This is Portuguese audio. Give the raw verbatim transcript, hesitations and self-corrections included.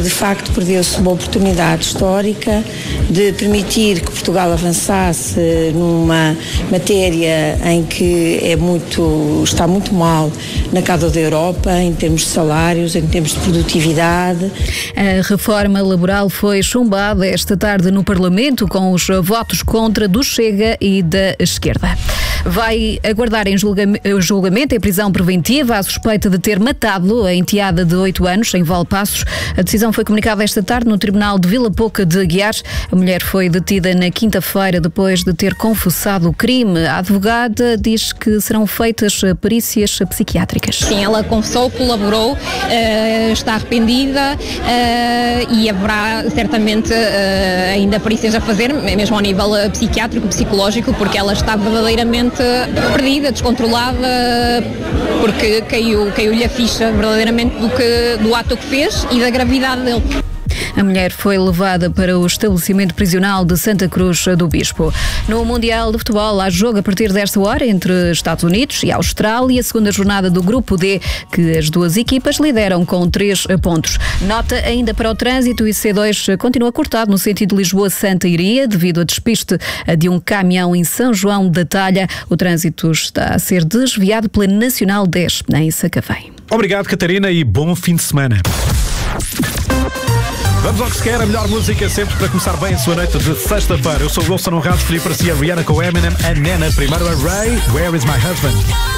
de facto perdeu-se uma oportunidade histórica de permitir que Portugal avançasse numa matéria em que é muito, está muito mal na cauda da Europa, em termos de salários, em termos de produtividade. A reforma laboral foi chumbada esta tarde no Parlamento com os votos contra do Chega e da esquerda. Vai aguardar em julgamento em prisão preventiva a suspeita de ter matado a enteada de oito anos em Valpassos. A decisão foi comunicada esta tarde no Tribunal de Vila Pouca de Aguiar. A mulher foi detida na quinta-feira depois de ter confessado o crime. A advogada diz que serão feitas perícias psiquiátricas. Sim, ela confessou, colaborou, uh, está arrependida uh, e haverá certamente uh, ainda perícias a fazer, mesmo ao nível psiquiátrico, psicológico, porque ela está verdadeiramente perdida, descontrolada, porque caiu, caiu-lhe a ficha verdadeiramente do, que, do ato que fez e da gravidade dele. A mulher foi levada para o estabelecimento prisional de Santa Cruz do Bispo. No Mundial de Futebol há jogo a partir desta hora entre Estados Unidos e Austrália, a segunda jornada do Grupo D, que as duas equipas lideram com três pontos. Nota ainda para o trânsito, o I C dois continua cortado no sentido Lisboa-Santa Iria, devido a despiste de um caminhão em São João da Talha. O trânsito está a ser desviado pela Nacional dez, em Sacavém. Obrigado, Catarina, e bom fim de semana. Vamos ao que se quer, a melhor música sempre para começar bem a sua noite de sexta-feira. Eu sou o Wilson Honrado, escolhi para si a Rihanna com Eminem, a Nena. Primeiro a Ray, Where is my husband?